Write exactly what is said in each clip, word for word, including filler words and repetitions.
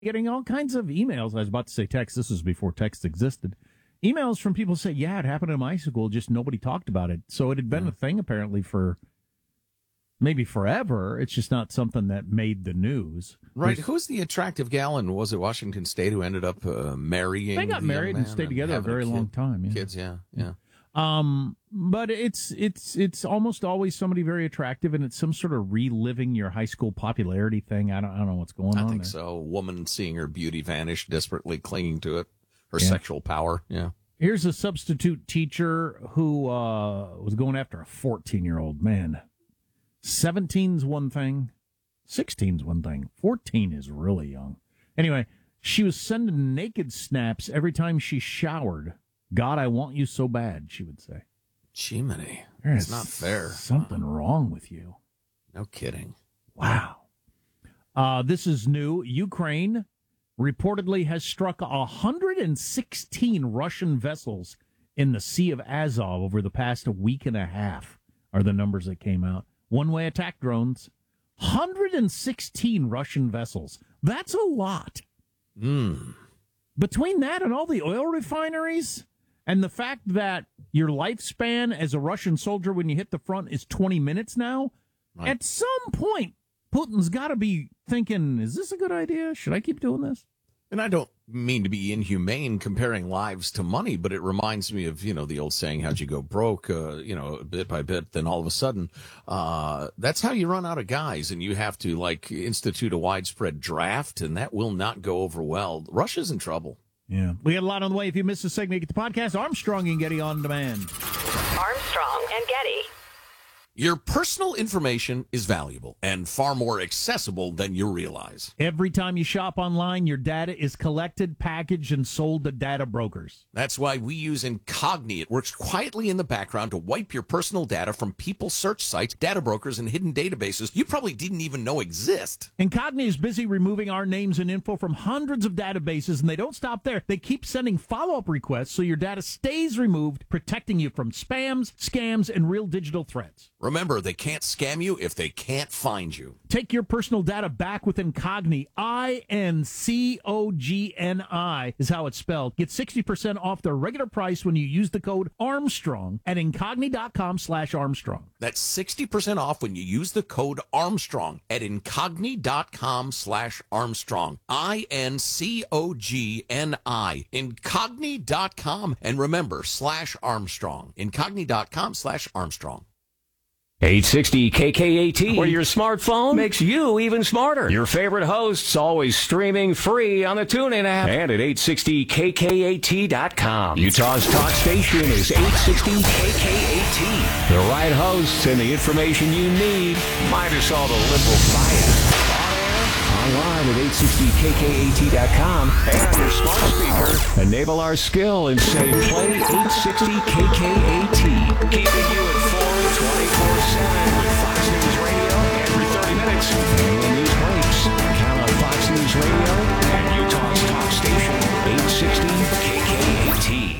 getting all kinds of emails. I was about to say text. This was before text existed. Emails from people say, yeah, it happened in my school, just nobody talked about it. So it had been yeah. a thing apparently for maybe forever. It's just not something that made the news. Right. There's, Who's the attractive gal in, was it Washington State, who ended up uh, marrying? They got married and stayed together a very long time. Yeah. Kids, yeah, yeah. Um, but it's it's it's almost always somebody very attractive, and it's some sort of reliving your high school popularity thing. I don't I don't know what's going I on. I think there. so. Woman seeing her beauty vanish, desperately clinging to it, her yeah. sexual power. Yeah. Here's a substitute teacher who uh, was going after a fourteen-year-old man. seventeen's one thing, sixteen's one thing, fourteen is really young. Anyway, she was sending naked snaps every time she showered. God, I want you so bad, she would say. Jiminy. There's it's not fair. Something wrong with you. No kidding. Wow. Uh, this is new. Ukraine reportedly has struck one hundred sixteen Russian vessels in the Sea of Azov over the past week and a half, are the numbers that came out. One-way attack drones. one hundred sixteen Russian vessels. That's a lot. Mm. Between that and all the oil refineries, and the fact that your lifespan as a Russian soldier when you hit the front is twenty minutes now, right. At some point, Putin's got to be thinking, is this a good idea? Should I keep doing this? And I don't mean to be inhumane comparing lives to money, but it reminds me of, you know, the old saying, how'd you go broke, uh, you know, bit by bit, then all of a sudden, uh, that's how you run out of guys, and you have to, like, institute a widespread draft, and that will not go over well. Russia's in trouble. Yeah. We got a lot on the way. If you missed a segment, get the podcast, Armstrong and Getty on demand. Armstrong and Getty. Your personal information is valuable and far more accessible than you realize. Every time you shop online, your data is collected, packaged, and sold to data brokers. That's why we use Incogni. It works quietly in the background to wipe your personal data from people's search sites, data brokers, and hidden databases you probably didn't even know exist. Incogni is busy removing our names and info from hundreds of databases, and they don't stop there. They keep sending follow-up requests so your data stays removed, protecting you from spams, scams, and real digital threats. Remember, they can't scam you if they can't find you. Take your personal data back with Incogni. I N C O G N I is how it's spelled. Get sixty percent off their regular price when you use the code Armstrong at incogni.com slash Armstrong. That's sixty percent off when you use the code Armstrong at incogni.com slash Armstrong. I N C O G N I. Incogni dot com. And remember, slash Armstrong. Incogni dot com slash Armstrong. eight sixty K K A T, where your smartphone makes you even smarter. Your favorite hosts always streaming free on the TuneIn app and at eight sixty K K A T dot com. Utah's talk station is eight sixty K K A T. The right hosts and the information you need, minus all the liberal bias. Online at eight sixty K K A T dot com and on your smart speaker, enable our skill and say play eight sixty K K A T. Keeping you informed twenty-four seven with Fox News Radio every thirty minutes. And when news breaks, count on Fox News Radio and Utah's talk station, eight sixty K K A T.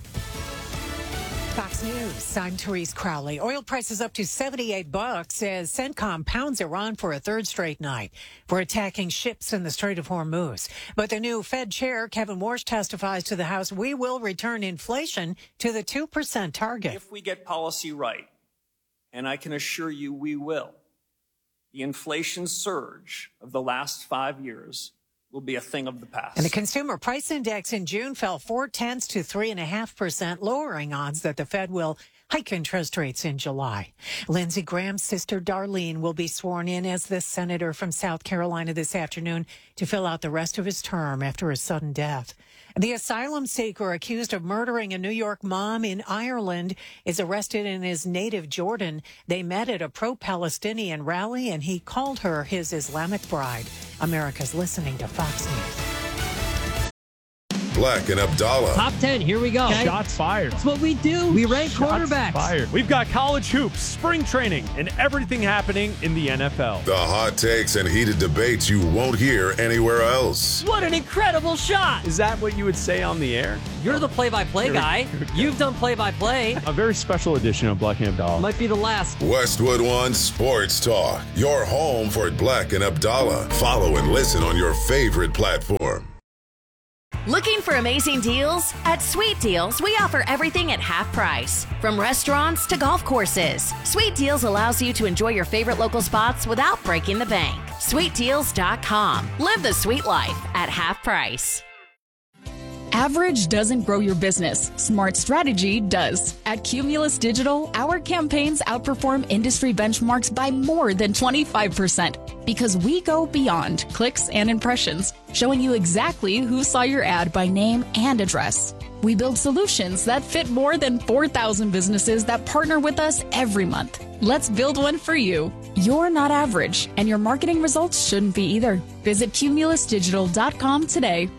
Fox News, I'm Therese Crowley. Oil prices up to seventy-eight bucks as CENTCOM pounds Iran for a third straight night for attacking ships in the Strait of Hormuz. But the new Fed chair, Kevin Warsh, testifies to the House, we will return inflation to the two percent target. If we get policy right, and I can assure you we will, the inflation surge of the last five years will be a thing of the past. And the consumer price index in June fell four tenths to three and a half percent, lowering odds that the Fed will hike interest rates in July. Lindsey Graham's sister Darlene will be sworn in as the senator from South Carolina this afternoon to fill out the rest of his term after his sudden death. The asylum seeker accused of murdering a New York mom in Ireland is arrested in his native Jordan. They met at a pro-Palestinian rally, and he called her his Islamic bride. America's listening to Fox News. Black and Abdallah. Top ten, here we go. Okay. Shots fired. That's what we do. We rank Shots quarterbacks. Fired. We've got college hoops, spring training, and everything happening in the N F L. The hot takes and heated debates you won't hear anywhere else. What an incredible shot. Is that what you would say on the air? You're the play-by-play guy. You've done play-by-play. A very special edition of Black and Abdallah. Might be the last. Westwood One Sports Talk. Your home for Black and Abdallah. Follow and listen on your favorite platform. Looking for amazing deals? At Sweet Deals, we offer everything at half price. From restaurants to golf courses, Sweet Deals allows you to enjoy your favorite local spots without breaking the bank. sweet deals dot com. Live the sweet life at half price. Average doesn't grow your business. Smart strategy does. At Cumulus Digital, our campaigns outperform industry benchmarks by more than twenty-five percent because we go beyond clicks and impressions, showing you exactly who saw your ad by name and address. We build solutions that fit more than four thousand businesses that partner with us every month. Let's build one for you. You're not average, and your marketing results shouldn't be either. Visit cumulus digital dot com today.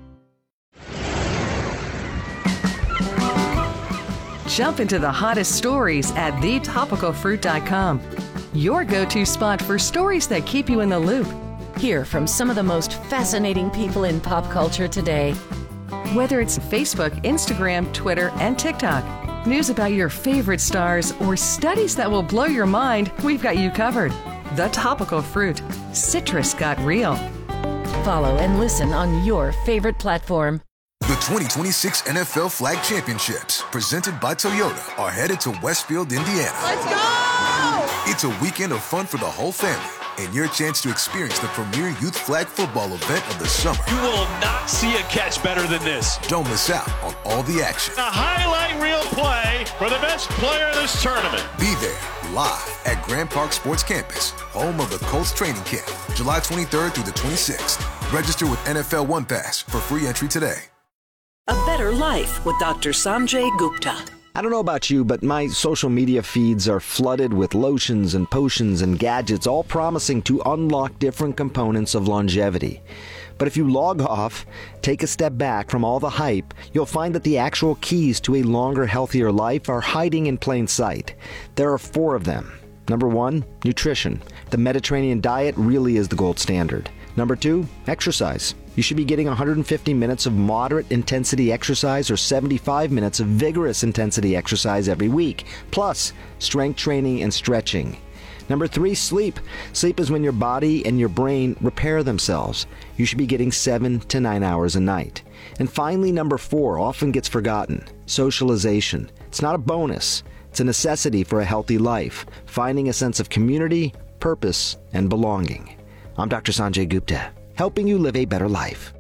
Jump into the hottest stories at the topical fruit dot com. Your go-to spot for stories that keep you in the loop. Hear from some of the most fascinating people in pop culture today. Whether it's Facebook, Instagram, Twitter, and TikTok, news about your favorite stars, or studies that will blow your mind, we've got you covered. The Topical Fruit. Citrus got real. Follow and listen on your favorite platform. The twenty twenty-six N F L Flag Championships, presented by Toyota, are headed to Westfield, Indiana. Let's go! It's a weekend of fun for the whole family and your chance to experience the premier youth flag football event of the summer. You will not see a catch better than this. Don't miss out on all the action. A highlight reel play for the best player in this tournament. Be there live at Grand Park Sports Campus, home of the Colts training camp, July twenty-third through the twenty-sixth. Register with N F L One Pass for free entry today. A better life with Doctor Sanjay Gupta. I don't know about you, but my social media feeds are flooded with lotions and potions and gadgets, all promising to unlock different components of longevity. But if you log off, take a step back from all the hype, you'll find that the actual keys to a longer, healthier life are hiding in plain sight. There are four of them. Number one, nutrition. The Mediterranean diet really is the gold standard. Number two, exercise. You should be getting one hundred fifty minutes of moderate intensity exercise or seventy-five minutes of vigorous intensity exercise every week, plus strength training and stretching. Number three, sleep. Sleep is when your body and your brain repair themselves. You should be getting seven to nine hours a night. And finally, number four, often gets forgotten, socialization. It's not a bonus. It's a necessity for a healthy life, finding a sense of community, purpose, and belonging. I'm Doctor Sanjay Gupta, helping you live a better life.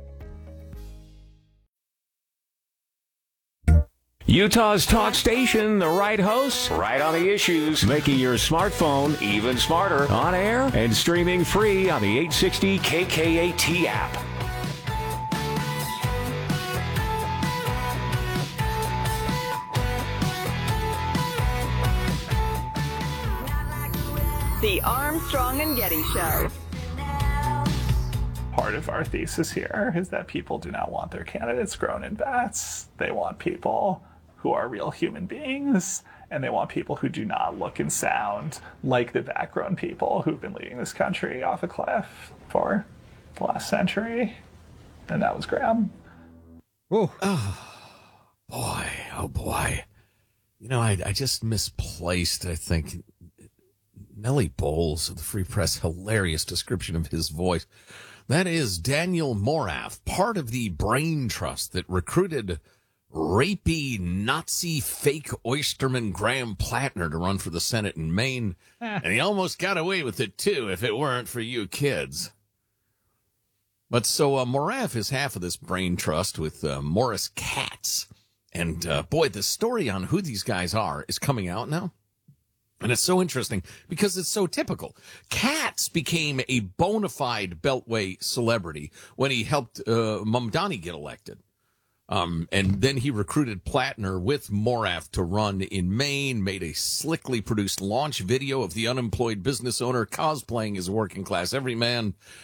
Utah's talk station, the right hosts, right on the issues, making your smartphone even smarter, on air and streaming free on the eight sixty K K A T app. The Armstrong and Getty Show. Part of our thesis here is that people do not want their candidates grown in vats. They want people who are real human beings, and they want people who do not look and sound like the vat-grown people who've been leading this country off a cliff for the last century. And that was Graham. Oh, oh boy, oh boy. You know, I, I just misplaced, I think, Nellie Bowles of the Free Press, hilarious description of his voice. That is Daniel Morath, part of the brain trust that recruited rapey Nazi fake oysterman Graham Plattner to run for the Senate in Maine. And he almost got away with it, too, if it weren't for you kids. But so uh, Morath is half of this brain trust with uh, Morris Katz. And, uh, boy, the story on who these guys are is coming out now. And it's so interesting because it's so typical. Katz became a bona fide Beltway celebrity when he helped uh, Mamdani get elected. Um, and then he recruited Plattner with Morath to run in Maine, made a slickly produced launch video of the unemployed business owner cosplaying as a working class everyman.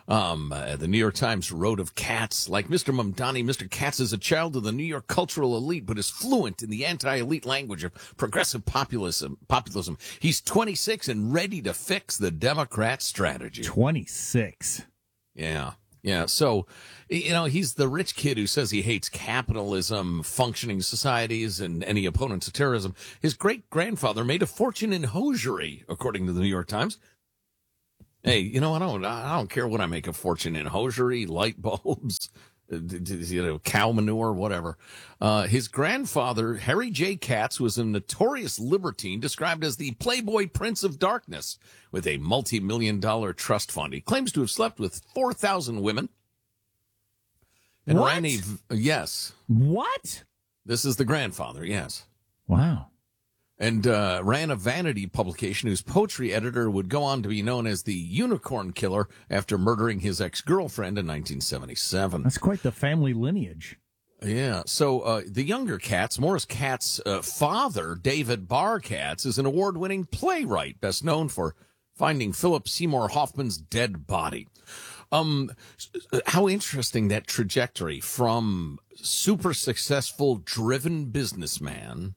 Um, uh, the New York Times wrote of Katz, like Mister Mamdani, Mister Katz is a child of the New York cultural elite, but is fluent in the anti-elite language of progressive populism. Populism. He's twenty-six and ready to fix the Democrat strategy. twenty-six. Yeah. Yeah. So, you know, he's the rich kid who says he hates capitalism, functioning societies, and any opponents of terrorism. His great-grandfather made a fortune in hosiery, according to the New York Times. Hey, you know, I don't, I don't care what I make a fortune in: hosiery, light bulbs, you know, cow manure, whatever. Uh, his grandfather, Harry J. Katz, was a notorious libertine described as the Playboy Prince of Darkness with a multi-million dollar trust fund. He claims to have slept with four thousand women. And what? ran a, yes. What? This is the grandfather, yes. Wow. And uh, ran a vanity publication whose poetry editor would go on to be known as the Unicorn Killer after murdering his ex-girlfriend in nineteen seventy-seven. That's quite the family lineage. Yeah. So uh, the younger Katz, Morris Katz's uh, father, David Barr Katz, is an award-winning playwright, best known for finding Philip Seymour Hoffman's dead body. Um, how interesting that trajectory from super successful, driven businessman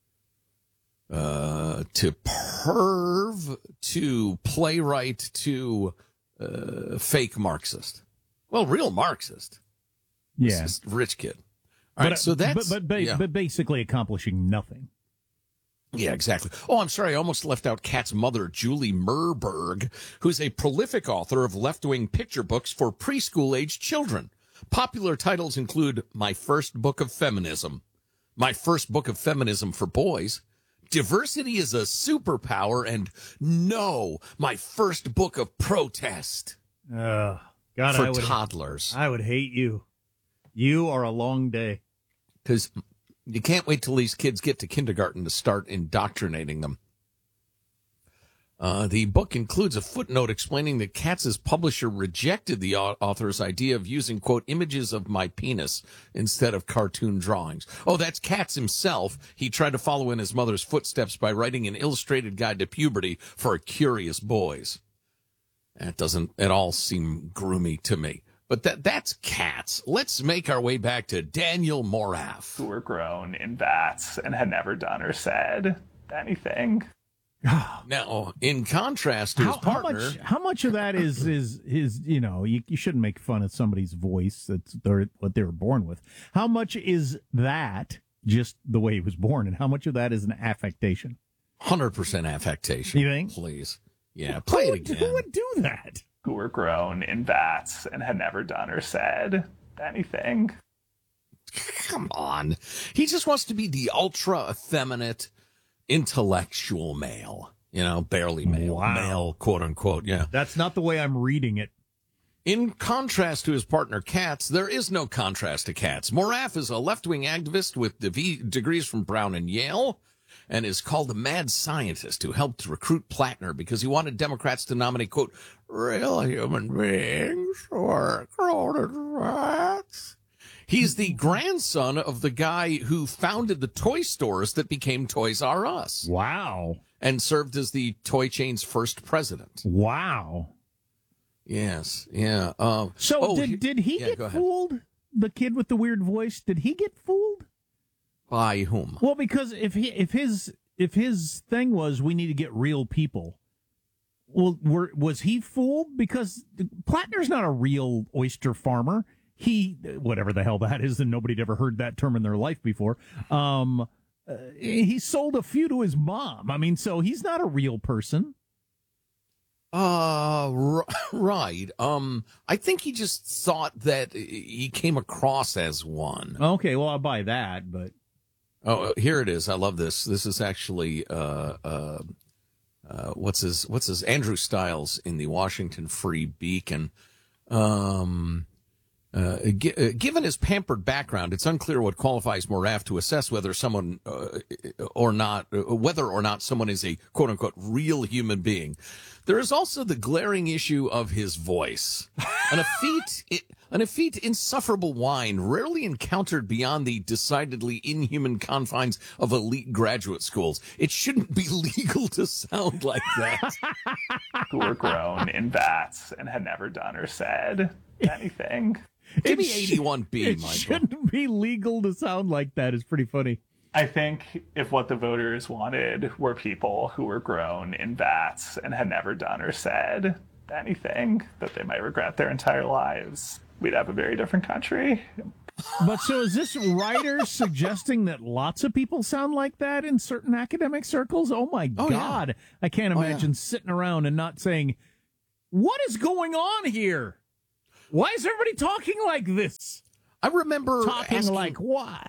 Uh, to perv, to playwright, to uh, fake Marxist. Well, real Marxist. Yeah. This is rich kid. All right, but, so that's... But, but, ba- yeah. but basically accomplishing nothing. Yeah, exactly. Oh, I'm sorry. I almost left out Kat's mother, Julie Merberg, who's a prolific author of left-wing picture books for preschool-age children. Popular titles include My First Book of Feminism, My First Book of Feminism for Boys, Diversity is a Superpower, and No, My First Book of Protest. Uh, God, for I would, toddlers. I would hate you. You are a long day. Because you can't wait till these kids get to kindergarten to start indoctrinating them. Uh, the book includes a footnote explaining that Katz's publisher rejected the author's idea of using, quote, images of my penis instead of cartoon drawings. Oh, that's Katz himself. He tried to follow in his mother's footsteps by writing an illustrated guide to puberty for curious boys. That doesn't at all seem groomy to me. But that that's Katz. Let's make our way back to Daniel Morath. Who were grown in vats and had never done or said anything. Now, in contrast to how, his partner, how much, how much of that is is is you know you, you shouldn't make fun of somebody's voice. That's their, what they were born with. How much is that just the way he was born, and how much of that is an affectation? Hundred percent affectation. You think? Please, yeah, play it again. Who would do that? Who were grown in vats and had never done or said anything. Come on, he just wants to be the ultra effeminate, intellectual male, you know, barely male, wow. male, quote unquote. Yeah. That's not the way I'm reading it. In contrast to his partner Katz, there is no contrast to Katz. Morath is a left-wing activist with de- degrees from Brown and Yale and is called a mad scientist who helped recruit Plattner because he wanted Democrats to nominate, quote, real human beings who are grown in vats. He's the grandson of the guy who founded the toy stores that became Toys R Us. Wow. And served as the toy chain's first president. Wow. Yes, yeah. Um, so oh, did, did he yeah, get fooled? The kid with the weird voice, did he get fooled? By whom? Well, because if he if his if his thing was we need to get real people, well, were, was he fooled? Because Plattner's not a real oyster farmer. He, whatever the hell that is, and nobody'd ever heard that term in their life before. Um, uh, he sold a few to his mom. I mean, so he's not a real person. Uh, r- right. Um, I think he just thought that he came across as one. Okay, well, I'll buy that, but. Oh, here it is. I love this. This is actually, uh, uh, uh, what's his, what's his, Andrew Stiles in the Washington Free Beacon. Um, Uh, g- uh, given his pampered background, it's unclear what qualifies Moraff to assess whether someone uh, or not, uh, whether or not someone is a quote unquote real human being. There is also the glaring issue of his voice. An effete, an effete, insufferable whine rarely encountered beyond the decidedly inhuman confines of elite graduate schools. It shouldn't be legal to sound like that. Who were grown in vats and had never done or said anything. Give me eighty-one B, It Michael. shouldn't be legal to sound like that. It's pretty funny. I think if what the voters wanted were people who were grown in vats and had never done or said anything that they might regret their entire lives, we'd have a very different country. But so is this writer suggesting that lots of people sound like that in certain academic circles? Oh, my Oh, God. yeah. I can't Oh, imagine yeah. sitting around and not saying, what is going on here? Why is everybody talking like this? I remember Talking asking, like what?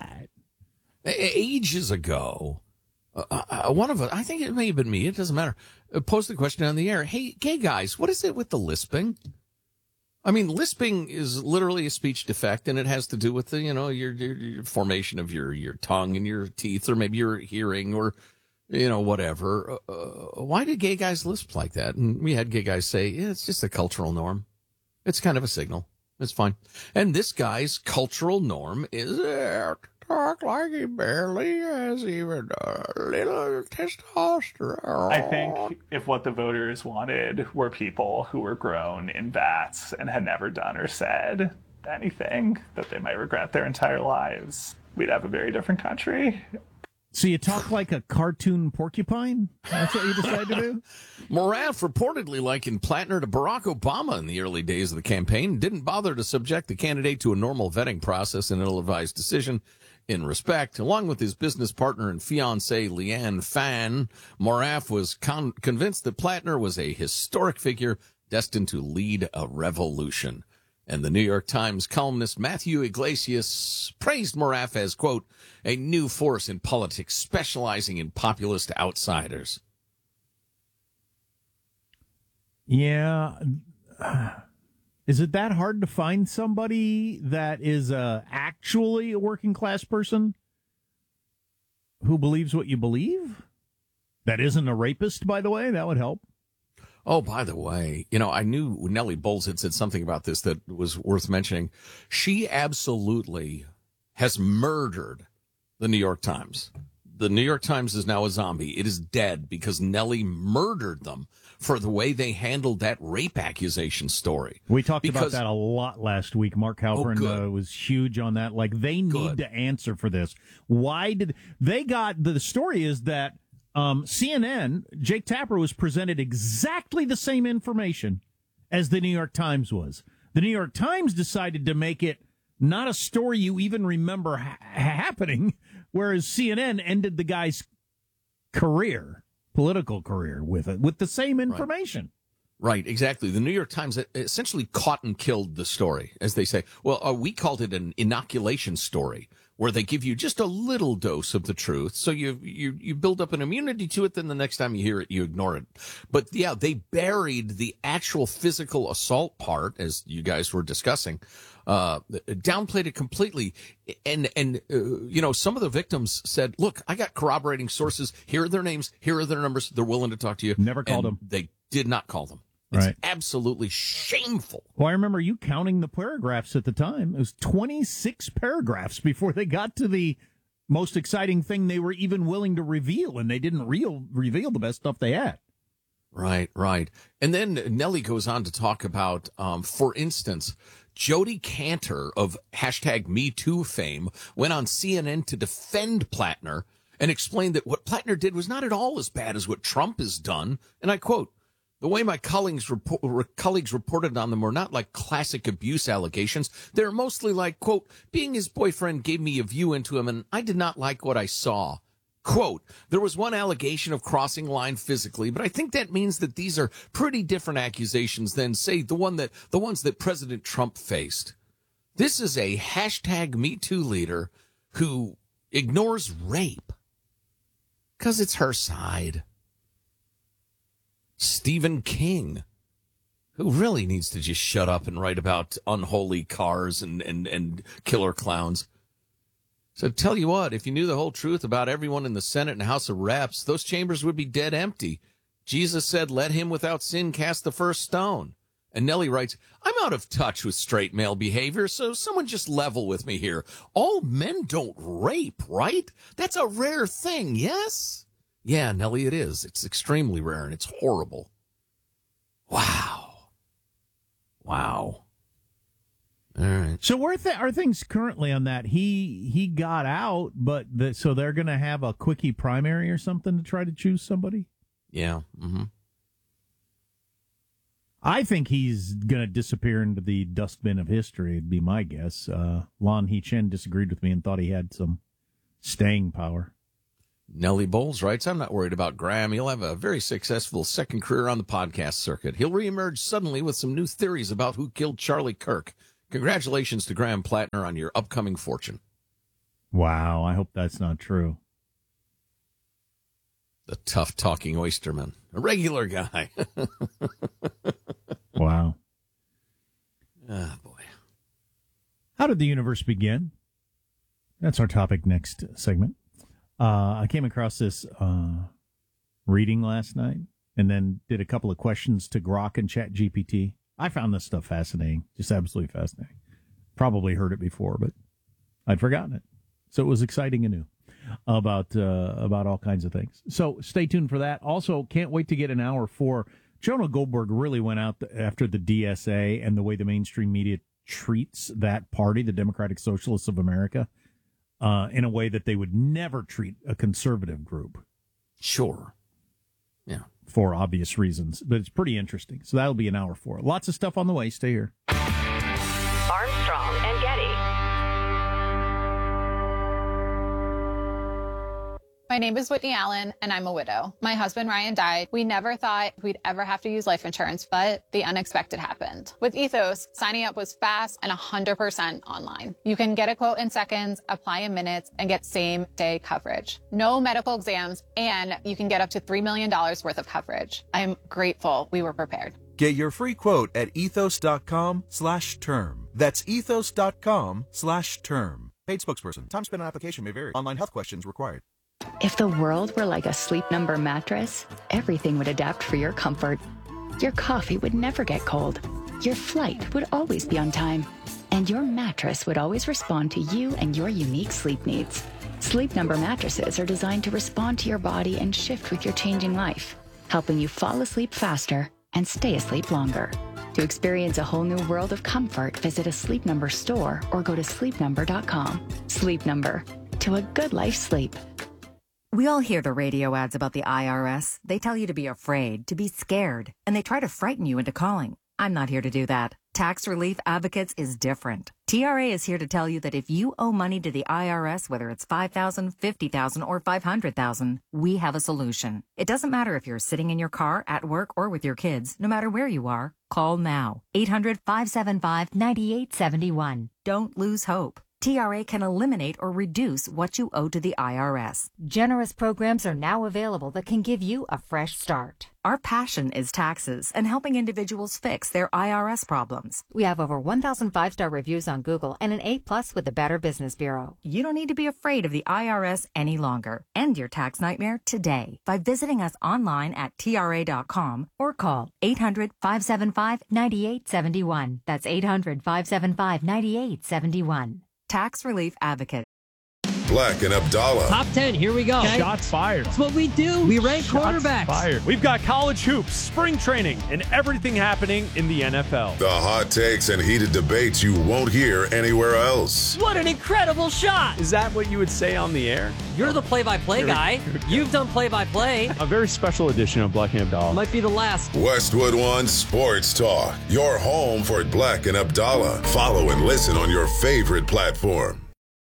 a- ages ago, uh, uh, one of us, I think it may have been me, it doesn't matter, uh, posed the question on the air, hey, gay guys, what is it with the lisping? I mean, lisping is literally a speech defect, and it has to do with the, you know, your, your, your formation of your, your tongue and your teeth, or maybe your hearing, or, you know, whatever. Uh, why did gay guys lisp like that? And we had gay guys say, yeah, it's just a cultural norm. It's kind of a signal. It's fine. And this guy's cultural norm is uh, talk like he barely has even a little testosterone. I think if what the voters wanted were people who were grown in vats and had never done or said anything that they might regret their entire lives, we'd have a very different country. So you talk like a cartoon porcupine? That's what you decided to do? Moraff reportedly likened Plattner to Barack Obama in the early days of the campaign, didn't bother to subject the candidate to a normal vetting process and ill-advised decision. In respect, along with his business partner and fiancée, Leanne Fan, Moraff was con- convinced that Plattner was a historic figure destined to lead a revolution. And the New York Times columnist Matthew Iglesias praised Moraff as, quote, a new force in politics specializing in populist outsiders. Yeah. Is it that hard to find somebody that is uh, actually a working class person who believes what you believe? That isn't a rapist, by the way? That would help. Oh, by the way, you know, I knew Nellie Bowles had said something about this that was worth mentioning. She absolutely has murdered the New York Times. The New York Times is now a zombie. It is dead because Nellie murdered them for the way they handled that rape accusation story. We talked because, about that a lot last week. Mark Halperin oh, uh, was huge on that. Like, they need Good. to answer for this. Why did they got the, the story is that um, C N N, Jake Tapper was presented exactly the same information as the New York Times was. The New York Times decided to make it not a story you even remember ha- happening, whereas C N N ended the guy's career, political career, with it, with the same information. Right, exactly. The New York Times essentially caught and killed the story, as they say. Well, uh, we called it an inoculation story, where they give you just a little dose of the truth, so you you you build up an immunity to it, then the next time you hear it, you ignore it. But yeah, they buried the actual physical assault part, as you guys were discussing, uh, downplayed it completely. And, and uh, you know, some of the victims said, look, I got corroborating sources. Here are their names. Here are their numbers. They're willing to talk to you. Never called And them. They did not call them. It's Right. absolutely shameful. Well, I remember you counting the paragraphs at the time. It was twenty-six paragraphs before they got to the most exciting thing they were even willing to reveal, and they didn't real, reveal the best stuff they had. Right, right. And then Nellie goes on to talk about, um, for instance, Jody Cantor of hashtag Me Too fame went on C N N to defend Plattner and explained that what Plattner did was not at all as bad as what Trump has done. And I quote, the way my colleagues, report, colleagues reported on them were not like classic abuse allegations. They're mostly like, quote, being his boyfriend gave me a view into him and I did not like what I saw. Quote, there was one allegation of crossing line physically, but I think that means that these are pretty different accusations than, say, the one that the ones that President Trump faced. This is a hashtag Me Too leader who ignores rape because it's her side. Stephen King, who really needs to just shut up and write about unholy cars and, and, and killer clowns. So tell you what, if you knew the whole truth about everyone in the Senate and House of Reps, those chambers would be dead empty. Jesus said, let him without sin cast the first stone. And Nellie writes, I'm out of touch with straight male behavior, so someone just level with me here. All men don't rape, right? That's a rare thing, yes? Yeah, Nellie, it is. It's extremely rare, and it's horrible. Wow. Wow. All right. So where th- are things currently on that? He he got out, but the, so they're going to have a quickie primary or something to try to choose somebody? Yeah. Mm-hmm. I think he's going to disappear into the dustbin of history, would be my guess. Uh, Lan He-chen disagreed with me and thought he had some staying power. Nellie Bowles writes, I'm not worried about Graham. He'll have a very successful second career on the podcast circuit. He'll reemerge suddenly with some new theories about who killed Charlie Kirk. Congratulations to Graham Plattner on your upcoming fortune. Wow, I hope that's not true. The tough-talking oysterman. A regular guy. Wow. Ah, boy. How did the universe begin? That's our topic next segment. Uh, I came across this uh, reading last night and then did a couple of questions to Grok and ChatGPT. I found this stuff fascinating, just absolutely fascinating. Probably heard it before, but I'd forgotten it. So it was exciting and new about uh, about all kinds of things. So stay tuned for that. Also, can't wait to get an hour for Jonah Goldberg. Really went out after the D S A and the way the mainstream media treats that party, the Democratic Socialists of America. Uh, in a way that they would never treat a conservative group. Sure. Yeah. For obvious reasons. But it's pretty interesting. So that'll be an hour for it. Lots of stuff on the way. Stay here. Armstrong and Getty. My name is Whitney Allen, and I'm a widow. My husband, Ryan, died. We never thought we'd ever have to use life insurance, but the unexpected happened. With Ethos, signing up was fast and one hundred percent online. You can get a quote in seconds, apply in minutes, and get same-day coverage. No medical exams, and you can get up to three million dollars worth of coverage. I'm grateful we were prepared. Get your free quote at ethos.com slash term. That's ethos.com slash term. Paid spokesperson. Time spent on application may vary. Online health questions required. If the world were like a Sleep Number mattress, everything would adapt for your comfort. Your coffee would never get cold. Your flight would always be on time. And your mattress would always respond to you and your unique sleep needs. Sleep Number mattresses are designed to respond to your body and shift with your changing life, helping you fall asleep faster and stay asleep longer. To experience a whole new world of comfort, visit a Sleep Number store or go to sleep number dot com. Sleep Number. To a good life sleep. We all hear the radio ads about the I R S. They tell you to be afraid, to be scared, and they try to frighten you into calling. I'm not here to do that. Tax Relief Advocates is different. T R A is here to tell you that if you owe money to the I R S, whether it's five thousand dollars, fifty thousand dollars, or five hundred thousand dollars, we have a solution. It doesn't matter if you're sitting in your car, at work, or with your kids. No matter where you are, call now. eight hundred, five seven five, nine eight seven one. Don't lose hope. T R A can eliminate or reduce what you owe to the I R S. Generous programs are now available that can give you a fresh start. Our passion is taxes and helping individuals fix their I R S problems. We have over one thousand five-star reviews on Google and an A plus with the Better Business Bureau. You don't need to be afraid of the I R S any longer. End your tax nightmare today by visiting us online at T R A dot com or call eight hundred, five seven five, nine eight seven one. That's eight hundred, five seven five, nine eight seven one. Tax Relief Advocate. Black and Abdallah. Top ten, here we go. Okay. Shots fired. That's what we do. We rank Shots quarterbacks. Fired. We've got college hoops, spring training, and everything happening in the N F L. The hot takes and heated debates you won't hear anywhere else. What an incredible shot. Is that what you would say on the air? You're the play-by-play guy. You've done play-by-play. A very special edition of Black and Abdallah. Might be the last. Westwood One Sports Talk. Your home for Black and Abdallah. Follow and listen on your favorite platform.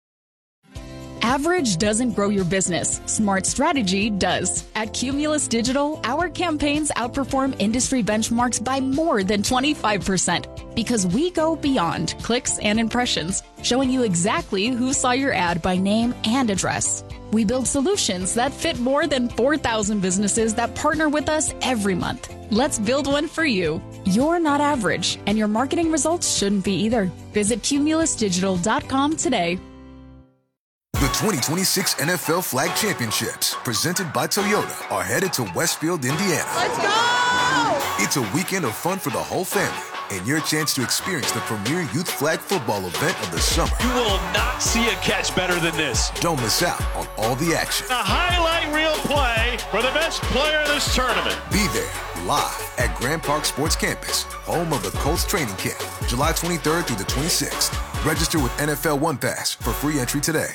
Average doesn't grow your business. Smart strategy does. At Cumulus Digital, our campaigns outperform industry benchmarks by more than twenty-five percent because we go beyond clicks and impressions, showing you exactly who saw your ad by name and address. We build solutions that fit more than four thousand businesses that partner with us every month. Let's build one for you. You're not average, and your marketing results shouldn't be either. Visit cumulus digital dot com today. The twenty twenty-six N F L Flag Championships, presented by Toyota, are headed to Westfield, Indiana. Let's go! It's a weekend of fun for the whole family, and your chance to experience the premier youth flag football event of the summer. You will not see a catch better than this. Don't miss out on all the action. A highlight reel play for the best player in this tournament. Be there, live at Grand Park Sports Campus, home of the Colts training camp, July twenty-third through the twenty-sixth. Register with N F L One Pass for free entry today.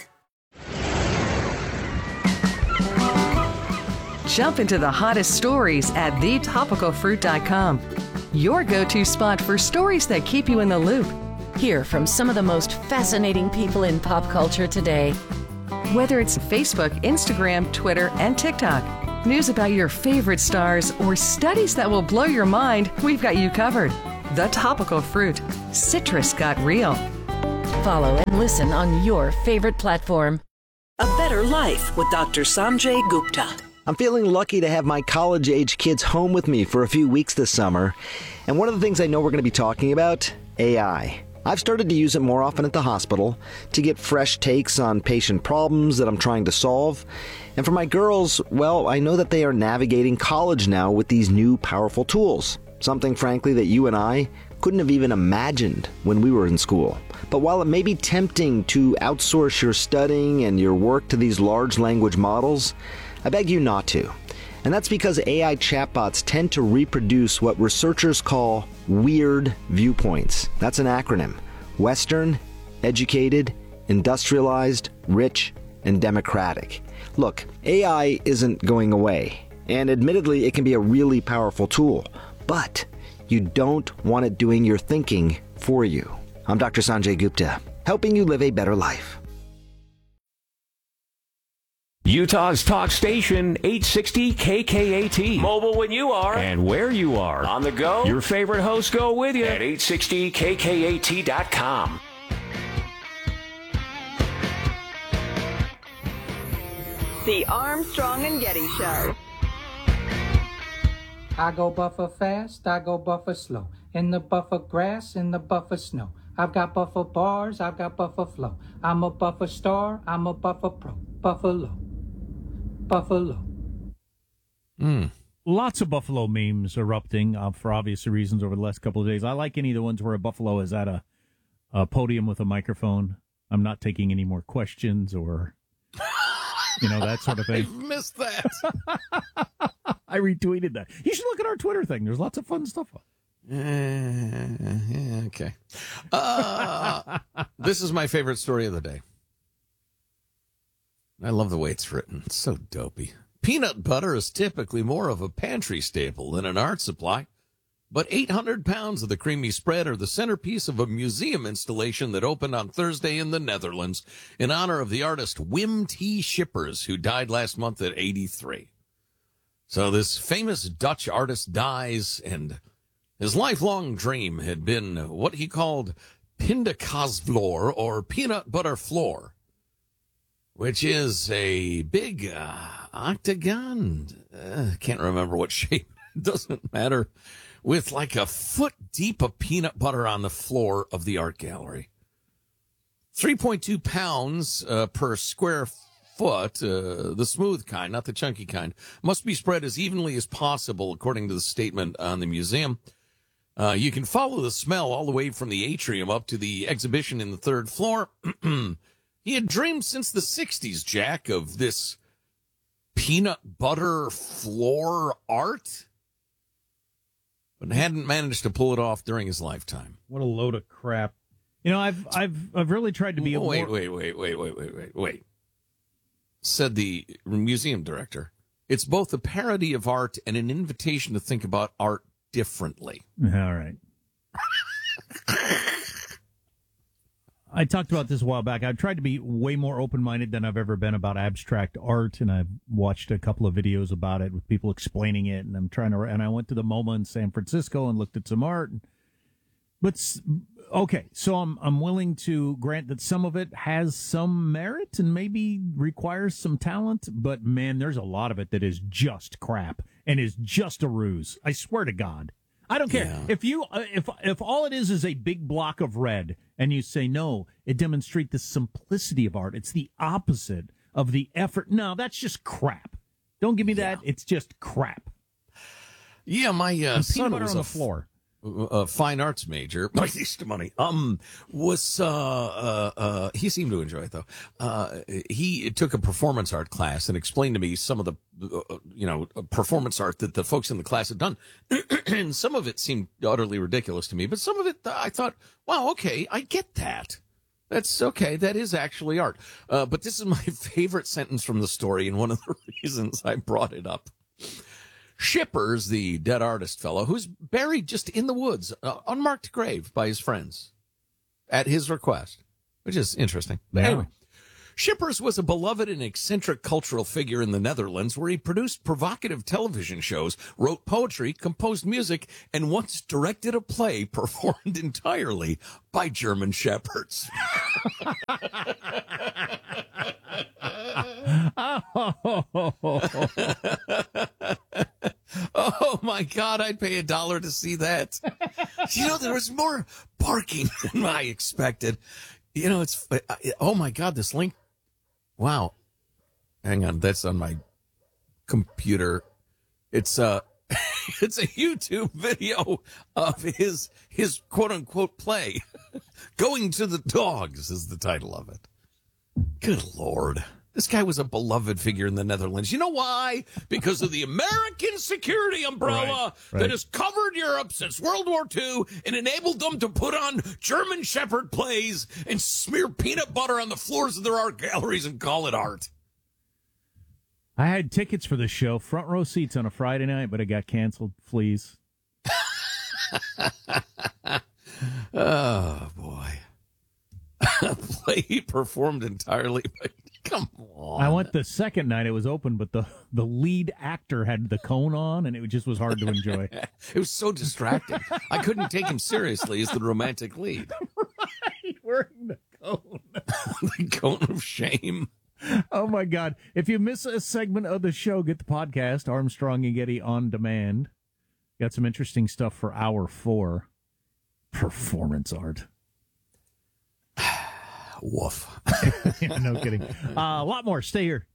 Jump into the hottest stories at the topical fruit dot com. Your go-to spot for stories that keep you in the loop. Hear from some of the most fascinating people in pop culture today. Whether it's Facebook, Instagram, Twitter, and TikTok, news about your favorite stars, or studies that will blow your mind, we've got you covered. The Topical Fruit. Citrus got real. Follow and listen on your favorite platform. A Better Life with Doctor Sanjay Gupta. I'm feeling lucky to have my college-age kids home with me for a few weeks this summer. And one of the things I know we're going to be talking about, A I. I've started to use it more often at the hospital to get fresh takes on patient problems that I'm trying to solve. And for my girls, well, I know that they are navigating college now with these new powerful tools. Something, frankly, that you and I couldn't have even imagined when we were in school. But while it may be tempting to outsource your studying and your work to these large language models, I beg you not to. And that's because A I chatbots tend to reproduce what researchers call weird viewpoints. That's an acronym. Western, educated, industrialized, rich, and democratic. Look, A I isn't going away. And admittedly, it can be a really powerful tool. But you don't want it doing your thinking for you. I'm Doctor Sanjay Gupta, helping you live a better life. Utah's talk station, eight sixty K K A T. Mobile when you are and where you are. On the go, your favorite hosts go with you at eight sixty K K A T dot com. The Armstrong and Getty Show. I go buffer fast, I go buffer slow. In the buffer grass, in the buffer snow. I've got buffer bars, I've got buffer flow. I'm a buffer star, I'm a buffer pro. Buffalo. Buffalo. Mm. Lots of buffalo memes erupting uh, for obvious reasons over the last couple of days. I like any of the ones where a buffalo is at a, a podium with a microphone. I'm not taking any more questions or, you know, that sort of thing. I missed that. I retweeted that. You should look at our Twitter thing. There's lots of fun stuff on. Uh, yeah, okay. Uh, this is my favorite story of the day. I love the way it's written. It's so dopey. Peanut butter is typically more of a pantry staple than an art supply, but eight hundred pounds of the creamy spread are the centerpiece of a museum installation that opened on Thursday in the Netherlands in honor of the artist Wim T. Schippers, who died last month at eighty-three. So this famous Dutch artist dies, and his lifelong dream had been what he called pindakaasvloer, or peanut butter floor, which is a big uh, octagon. Uh, can't remember what shape. It doesn't matter. With like a foot deep of peanut butter on the floor of the art gallery. three point two pounds uh, per square foot, uh, the smooth kind, not the chunky kind, must be spread as evenly as possible, according to the statement on the museum. Uh, you can follow the smell all the way from the atrium up to the exhibition in the third floor. He had dreamed since the sixties, Jack, of this peanut butter floor art, but hadn't managed to pull it off during his lifetime. What a load of crap. You know, I've I've I've really tried to be a wait, more... wait, wait, wait, wait, wait, wait, wait. Said the museum director. It's both a parody of art and an invitation to think about art differently. All right. I talked about this a while back. I've tried to be way more open-minded than I've ever been about abstract art, and I've watched a couple of videos about it with people explaining it, and I'm trying to, and I went to the MoMA in San Francisco and looked at some art. And But okay, so I'm I'm willing to grant that some of it has some merit and maybe requires some talent, but man, there's a lot of it that is just crap and is just a ruse. I swear to God. I don't care. Yeah. If you uh, if if all it is is a big block of red and you say no, it demonstrates the simplicity of art. It's the opposite of the effort. No, that's just crap. Don't give me that. Yeah. It's just crap. Yeah, my uh, son butter was on a the floor. A fine arts major, my least money, um, was, uh, uh, uh, he seemed to enjoy it though. Uh, he took a performance art class and explained to me some of the, uh, you know, performance art that the folks in the class had done. And some of it seemed utterly ridiculous to me, but some of it, I thought, wow, okay, I get that. That's okay. That is actually art. Uh, but this is my favorite sentence from the story and one of the reasons I brought it up. Shippers, the dead artist fellow, who's buried just in the woods, uh, unmarked grave by his friends, at his request, which is interesting. Yeah. Anyway, Shippers was a beloved and eccentric cultural figure in the Netherlands, where he produced provocative television shows, wrote poetry, composed music, and once directed a play performed entirely by German shepherds. Oh my God, I'd pay a dollar to see that. You know, there was more barking than I expected. You know, it's, oh my God, this link. Wow. Hang on, that's on my computer. It's uh it's a YouTube video of his his quote unquote play. Going to the Dogs is the title of it. Good Lord. This guy was a beloved figure in the Netherlands. You know why? Because of the American security umbrella right, right. that has covered Europe since World War Two and enabled them to put on German Shepherd plays and smear peanut butter on the floors of their art galleries and call it art. I had tickets for the show, front row seats on a Friday night, but it got canceled. Fleas. Oh, boy. A play performed entirely by... Come on. I went the second night. It was open, but the, the lead actor had the cone on, and it just was hard to enjoy. It was so distracting. I couldn't take him seriously as the romantic lead. Right, wearing the cone. The cone of shame. Oh, my God. If you miss a segment of the show, get the podcast, Armstrong and Getty On Demand. Got some interesting stuff for hour four. Performance art. Woof. Yeah, no kidding. Uh, a lot more. Stay here.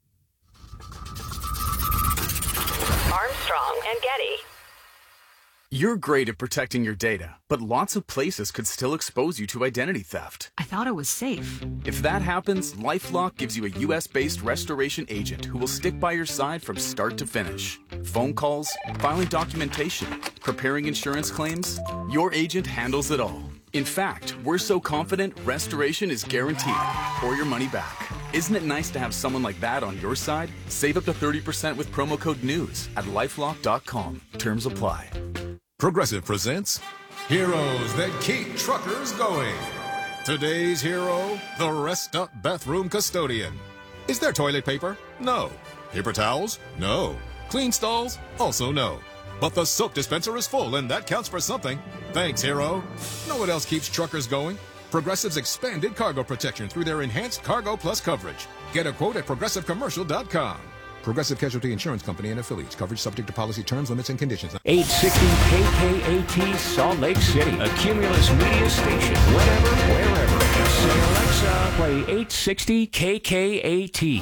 Armstrong and Getty. You're great at protecting your data, but lots of places could still expose you to identity theft. I thought it was safe. If that happens, LifeLock gives you a U S based restoration agent who will stick by your side from start to finish. Phone calls, filing documentation, preparing insurance claims, your agent handles it all. In fact, we're so confident restoration is guaranteed or your money back. Isn't it nice to have someone like that on your side? Save up to thirty percent with promo code NEWS at lifelock dot com. Terms apply. Progressive presents Heroes That Keep Truckers Going. Today's hero, the Rest Up Bathroom Custodian. Is there toilet paper? No. Paper towels? No. Clean stalls? Also no. But the soap dispenser is full, and that counts for something. Thanks, hero. Know what else keeps truckers going? Progressive's expanded cargo protection through their enhanced Cargo Plus coverage. Get a quote at progressive commercial dot com. Progressive Casualty Insurance Company and affiliates. Coverage subject to policy terms, limits, and conditions. eight sixty K K A T Salt Lake City, a Cumulus media station. Whenever, wherever. Just say Alexa, play eight sixty K K A T.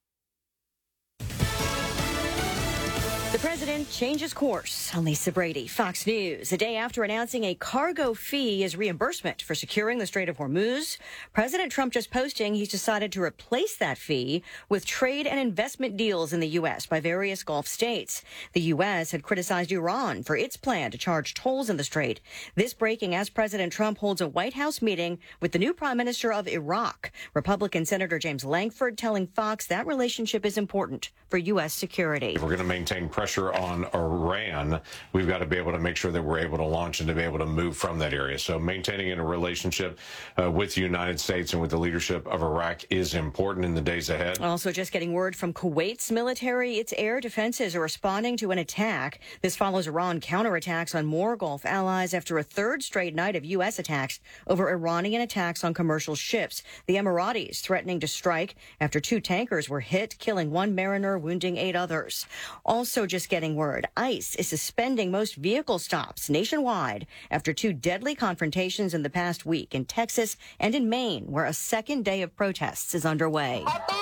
The president changes course. I'm Lisa Brady, Fox News. A day after announcing a cargo fee as reimbursement for securing the Strait of Hormuz, President Trump just posting he's decided to replace that fee with trade and investment deals in the U S by various Gulf states. The U S had criticized Iran for its plan to charge tolls in the Strait. This breaking as President Trump holds a White House meeting with the new Prime Minister of Iraq. Republican Senator James Lankford telling Fox that relationship is important for U S security. We're going to maintain pressure on on Iran, we've got to be able to make sure that we're able to launch and to be able to move from that area. So maintaining a relationship uh, with the United States and with the leadership of Iraq is important in the days ahead. Also, just getting word from Kuwait's military, its air defenses are responding to an attack. This follows Iran counterattacks on more Gulf allies after a third straight night of U S attacks over Iranian attacks on commercial ships. The Emiratis threatening to strike after two tankers were hit, killing one mariner, wounding eight others. Also just getting word, ICE is suspending most vehicle stops nationwide after two deadly confrontations in the past week in Texas and in Maine, where a second day of protests is underway.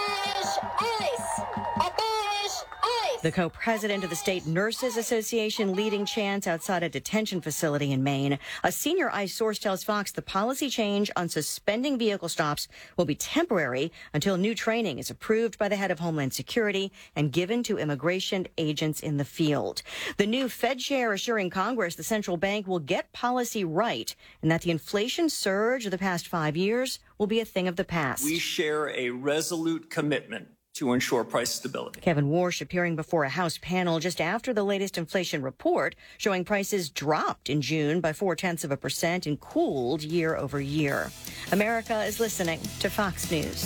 The co-president of the State Nurses Association leading chants outside a detention facility in Maine. A senior ICE source tells Fox the policy change on suspending vehicle stops will be temporary until new training is approved by the head of Homeland Security and given to immigration agents in the field. The new Fed chair assuring Congress the central bank will get policy right and that the inflation surge of the past five years will be a thing of the past. We share a resolute commitment to ensure price stability. Kevin Warsh appearing before a House panel just after the latest inflation report showing prices dropped in June by four-tenths of a percent and cooled year over year. America is listening to Fox News.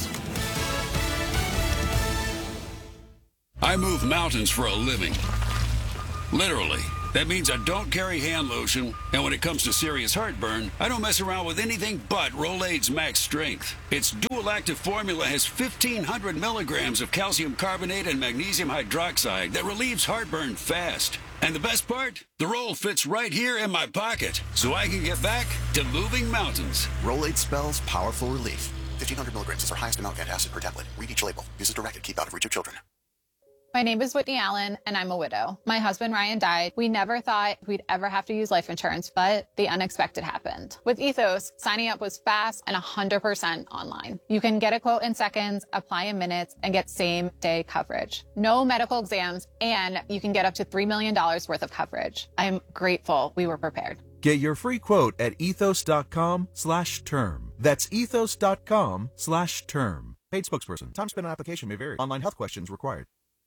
I move mountains for a living. Literally. That means I don't carry hand lotion, and when it comes to serious heartburn, I don't mess around with anything but Rolaids Max Strength. Its dual-active formula has fifteen hundred milligrams of calcium carbonate and magnesium hydroxide that relieves heartburn fast. And the best part? The roll fits right here in my pocket, so I can get back to moving mountains. Rolaids spells powerful relief. fifteen hundred milligrams is our highest amount of antacid per tablet. Read each label. Use as directed. Keep out of reach of children. My name is Whitney Allen, and I'm a widow. My husband, Ryan, died. We never thought we'd ever have to use life insurance, but the unexpected happened. With Ethos, signing up was fast and one hundred percent online. You can get a quote in seconds, apply in minutes, and get same-day coverage. No medical exams, and you can get up to three million dollars worth of coverage. I'm grateful we were prepared. Get your free quote at ethos.com slash term. That's ethos.com slash term. Paid spokesperson. Time spent on application may vary. Online health questions required.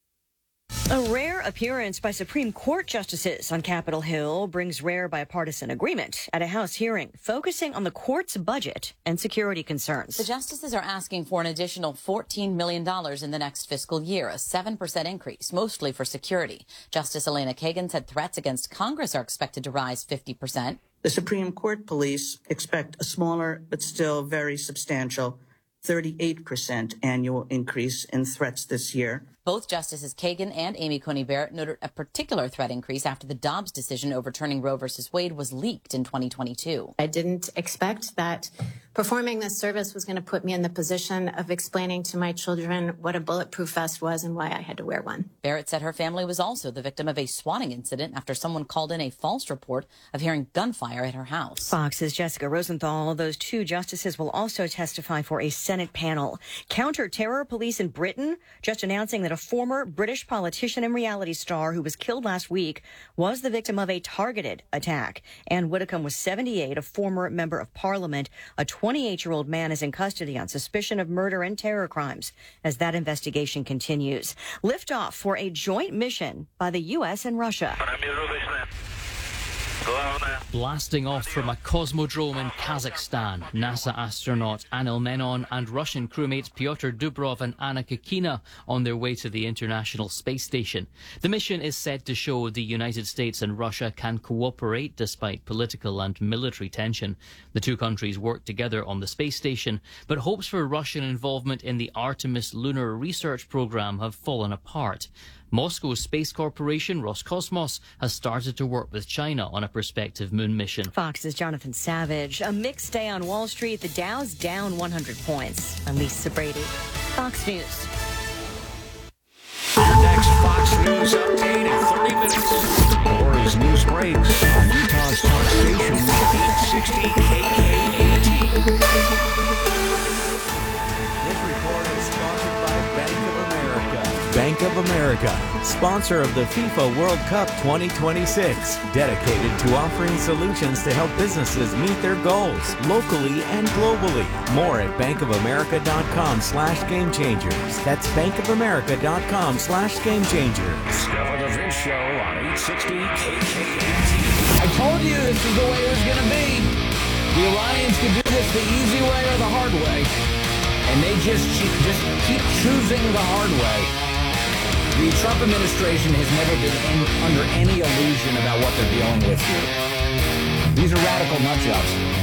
A rare appearance by Supreme Court justices on Capitol Hill brings rare bipartisan agreement at a House hearing focusing on the court's budget and security concerns. The justices are asking for an additional fourteen million dollars in the next fiscal year, a seven percent increase, mostly for security. Justice Elena Kagan said threats against Congress are expected to rise fifty percent. The Supreme Court police expect a smaller but still very substantial thirty-eight percent annual increase in threats this year. Both Justices Kagan and Amy Coney Barrett noted a particular threat increase after the Dobbs decision overturning Roe versus Wade was leaked in twenty twenty-two. I didn't expect that performing this service was going to put me in the position of explaining to my children what a bulletproof vest was and why I had to wear one. Barrett said her family was also the victim of a swatting incident after someone called in a false report of hearing gunfire at her house. Fox's Jessica Rosenthal. Those two justices will also testify for a Senate panel. Counter-terror police in Britain just announcing that a former British politician and reality star who was killed last week was the victim of a targeted attack. Anne Widdecombe was seventy-eight, a former member of parliament. A twenty-eight-year-old man is in custody on suspicion of murder and terror crimes as that investigation continues. Liftoff for a joint mission by the U S and Russia. Blasting off from a cosmodrome in Kazakhstan, NASA astronaut Anil Menon and Russian crewmates Pyotr Dubrov and Anna Kikina on their way to the International Space Station. The mission is said to show the United States and Russia can cooperate despite political and military tension. The two countries work together on the space station, but hopes for Russian involvement in the Artemis lunar research program have fallen apart. Moscow's space corporation, Roscosmos, has started to work with China on a prospective moon mission. Fox's Jonathan Savage. A mixed day on Wall Street. The Dow's down one hundred points. I'm Lisa Brady. Fox News. Your next Fox News update in thirty minutes. Or as news breaks on Utah's talk station, eight sixty K K A T. This report is sponsored by Bank of America. Bank of America, sponsor of the FIFA World Cup twenty twenty-six, dedicated to offering solutions to help businesses meet their goals locally and globally. More at bankofamerica.com slash game changers. That's bankofamerica.com slash game changers. Discover the Vince Show on eight sixty K K A T. I told you this is the way it was going to be. The Alliance could do this the easy way or the hard way. And they just, just keep choosing the hard way. The Trump administration has never been in, under any illusion about what they're dealing with here. These are radical nutjobs.